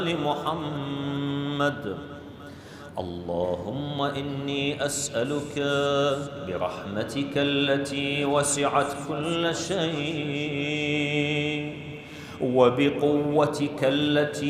محمد. اللهم إني أسألك برحمتك التي وسعت كل شيء وبقوتك التي